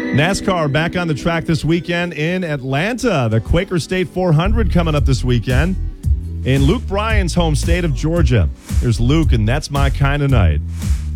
NASCAR back on the track this weekend in Atlanta. The Quaker State 400 coming up this weekend in Luke Bryan's home state of Georgia. Here's Luke, and That's My Kind of Night.